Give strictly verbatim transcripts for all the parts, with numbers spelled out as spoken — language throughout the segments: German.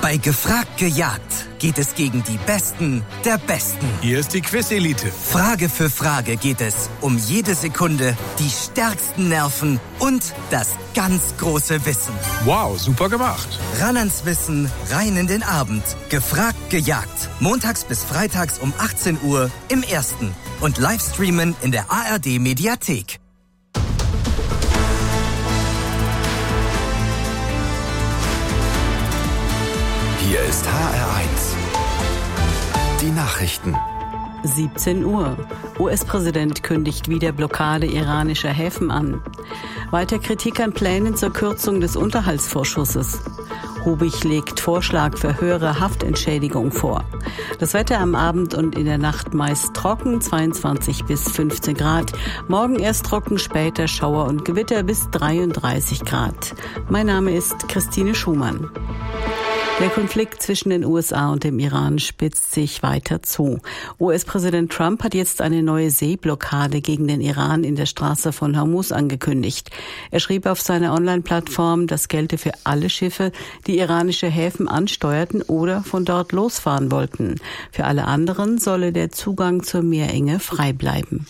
Bei Gefragt gejagt geht es gegen die Besten der Besten. Hier ist die Quiz-Elite. Frage für Frage geht es um jede Sekunde, die stärksten Nerven und das ganz große Wissen. Wow, super gemacht. Ran ans Wissen, rein in den Abend. Gefragt gejagt. Montags bis freitags um achtzehn Uhr im Ersten. Und Livestreamen in der A R D-Mediathek. Hier ist H R eins. Die Nachrichten. siebzehn Uhr. U S-Präsident kündigt wieder Blockade iranischer Häfen an. Weiter Kritik an Plänen zur Kürzung des Unterhaltsvorschusses. Rubich legt Vorschlag für höhere Haftentschädigung vor. Das Wetter am Abend und in der Nacht meist trocken, zweiundzwanzig bis fünfzehn Grad. Morgen erst trocken, später Schauer und Gewitter bis dreiunddreißig Grad. Mein Name ist Christine Schumann. Der Konflikt zwischen den U S A und dem Iran spitzt sich weiter zu. U S-Präsident Trump hat jetzt eine neue Seeblockade gegen den Iran in der Straße von Hormuz angekündigt. Er schrieb auf seiner Online-Plattform, das gelte für alle Schiffe, die iranische Häfen ansteuerten oder von dort losfahren wollten. Für alle anderen solle der Zugang zur Meerenge frei bleiben.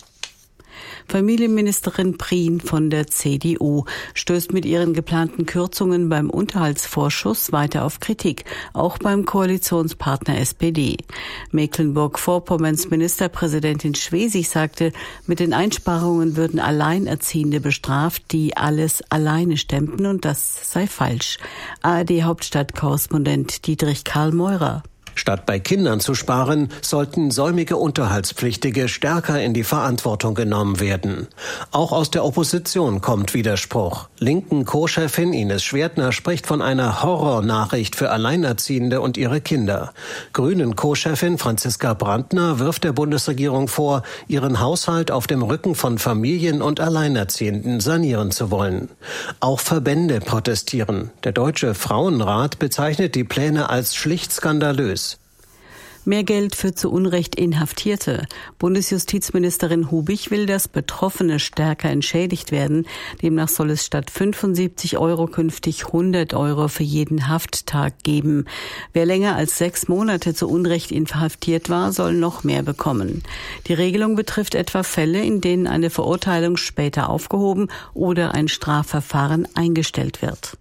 Familienministerin Prien von der C D U stößt mit ihren geplanten Kürzungen beim Unterhaltsvorschuss weiter auf Kritik, auch beim Koalitionspartner S P D. Mecklenburg-Vorpommerns Ministerpräsidentin Schwesig sagte, mit den Einsparungen würden Alleinerziehende bestraft, die alles alleine stemmten, und das sei falsch. A R D-Hauptstadtkorrespondent Dietrich Karl Meurer. Statt bei Kindern zu sparen, sollten säumige Unterhaltspflichtige stärker in die Verantwortung genommen werden. Auch aus der Opposition kommt Widerspruch. Linken Co-Chefin Ines Schwertner spricht von einer Horrornachricht für Alleinerziehende und ihre Kinder. Grünen Co-Chefin Franziska Brandner wirft der Bundesregierung vor, ihren Haushalt auf dem Rücken von Familien und Alleinerziehenden sanieren zu wollen. Auch Verbände protestieren. Der Deutsche Frauenrat bezeichnet die Pläne als schlicht skandalös. Mehr Geld für zu Unrecht Inhaftierte. Bundesjustizministerin Hubich will, dass Betroffene stärker entschädigt werden. Demnach soll es statt fünfundsiebzig Euro künftig hundert Euro für jeden Hafttag geben. Wer länger als sechs Monate zu Unrecht inhaftiert war, soll noch mehr bekommen. Die Regelung betrifft etwa Fälle, in denen eine Verurteilung später aufgehoben oder ein Strafverfahren eingestellt wird.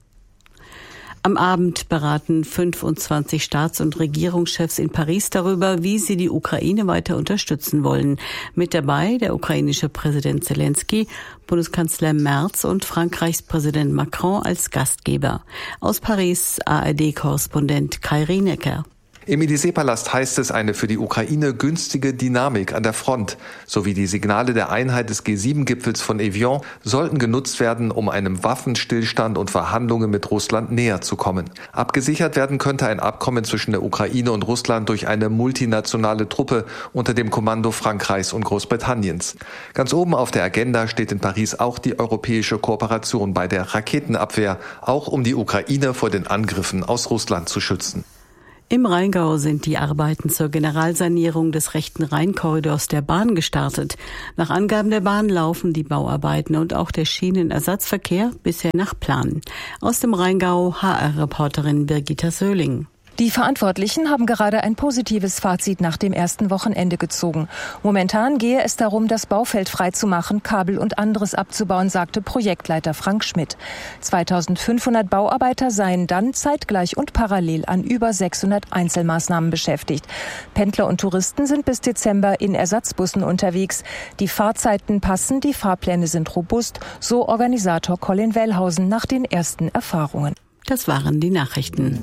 Am Abend beraten fünfundzwanzig Staats- und Regierungschefs in Paris darüber, wie sie die Ukraine weiter unterstützen wollen. Mit dabei der ukrainische Präsident Zelensky, Bundeskanzler Merz und Frankreichs Präsident Macron als Gastgeber. Aus Paris A R D-Korrespondent Kai Rienecker. Im Élysée-Palast heißt es, eine für die Ukraine günstige Dynamik an der Front sowie die Signale der Einheit des G sieben Gipfels von Evian sollten genutzt werden, um einem Waffenstillstand und Verhandlungen mit Russland näher zu kommen. Abgesichert werden könnte ein Abkommen zwischen der Ukraine und Russland durch eine multinationale Truppe unter dem Kommando Frankreichs und Großbritanniens. Ganz oben auf der Agenda steht in Paris auch die europäische Kooperation bei der Raketenabwehr, auch um die Ukraine vor den Angriffen aus Russland zu schützen. Im Rheingau sind die Arbeiten zur Generalsanierung des rechten Rheinkorridors der Bahn gestartet. Nach Angaben der Bahn laufen die Bauarbeiten und auch der Schienenersatzverkehr bisher nach Plan. Aus dem Rheingau H R-Reporterin Birgitta Söhling. Die Verantwortlichen haben gerade ein positives Fazit nach dem ersten Wochenende gezogen. Momentan gehe es darum, das Baufeld freizumachen, Kabel und anderes abzubauen, sagte Projektleiter Frank Schmidt. zweitausendfünfhundert Bauarbeiter seien dann zeitgleich und parallel an über sechshundert Einzelmaßnahmen beschäftigt. Pendler und Touristen sind bis Dezember in Ersatzbussen unterwegs. Die Fahrzeiten passen, die Fahrpläne sind robust, so Organisator Colin Wellhausen nach den ersten Erfahrungen. Das waren die Nachrichten.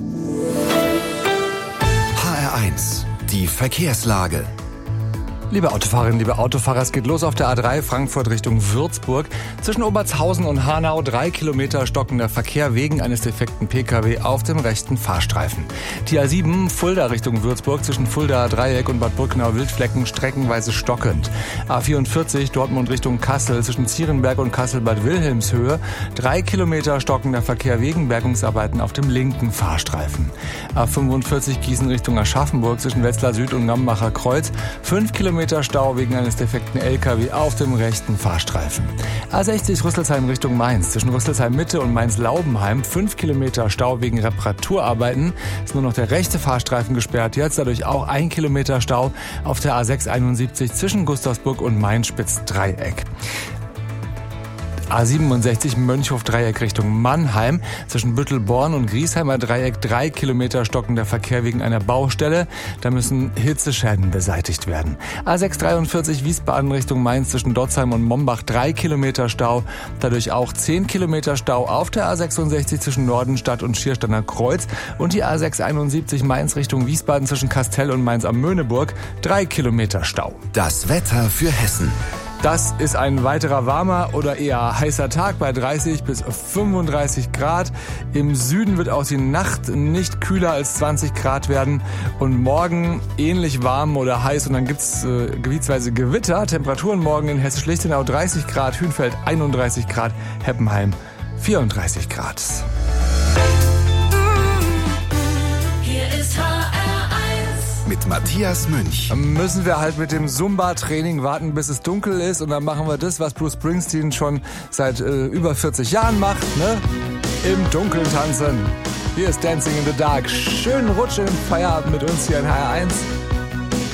H R eins, die Verkehrslage. Liebe Autofahrerinnen, liebe Autofahrer, es geht los auf der A drei Frankfurt Richtung Würzburg. Zwischen Obertshausen und Hanau drei Kilometer stockender Verkehr wegen eines defekten P K W auf dem rechten Fahrstreifen. Die A sieben Fulda Richtung Würzburg zwischen Fulda Dreieck und Bad Brücknau-Wildflecken streckenweise stockend. A vierundvierzig Dortmund Richtung Kassel zwischen Zierenberg und Kassel-Bad Wilhelmshöhe drei Kilometer stockender Verkehr wegen Bergungsarbeiten auf dem linken Fahrstreifen. A fünfundvierzig Gießen Richtung Aschaffenburg zwischen Wetzlar Süd und Gambacher Kreuz fünf Kilometer Kilometer Stau wegen eines defekten L K W auf dem rechten Fahrstreifen. A sechzig Rüsselsheim Richtung Mainz. Zwischen Rüsselsheim Mitte und Mainz-Laubenheim fünf Kilometer Stau wegen Reparaturarbeiten. Ist nur noch der rechte Fahrstreifen gesperrt. Jetzt dadurch auch ein Kilometer Stau auf der A sechs einundsiebzig zwischen Gustavsburg und Main-Spitz-Dreieck. A siebenundsechzig Mönchhof-Dreieck Richtung Mannheim. Zwischen Büttelborn und Griesheimer Dreieck drei Kilometer stockender Verkehr wegen einer Baustelle. Da müssen Hitzeschäden beseitigt werden. A sechs dreiundvierzig Wiesbaden Richtung Mainz zwischen Dotzheim und Mombach drei Kilometer Stau. Dadurch auch zehn Kilometer Stau auf der A sechsundsechzig zwischen Nordenstadt und Schiersteiner Kreuz. Und die A sechs einundsiebzig Mainz Richtung Wiesbaden zwischen Kastel und Mainz am Möhneburg drei Kilometer Stau. Das Wetter für Hessen. Das ist ein weiterer warmer oder eher heißer Tag bei dreißig bis fünfunddreißig Grad. Im Süden wird auch die Nacht nicht kühler als zwanzig Grad werden. Und morgen ähnlich warm oder heiß. Und dann gibt's äh, gebietsweise Gewitter. Temperaturen morgen in Hessisch-Lichtenau dreißig Grad, Hünfeld einunddreißig Grad, Heppenheim vierunddreißig Grad. Mit Matthias Münch. Müssen wir halt mit dem Zumba-Training warten, bis es dunkel ist. Und dann machen wir das, was Bruce Springsteen schon seit äh, über vierzig Jahren macht, ne? Im Dunkeln tanzen. Hier ist Dancing in the Dark. Schönen Rutsch in den Feierabend mit uns hier in H R eins.